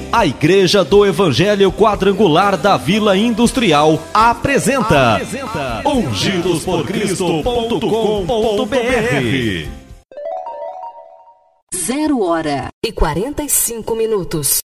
A Igreja do Evangelho Quadrangular da Vila Industrial apresenta ungidosporcristo.com.br. 0h45.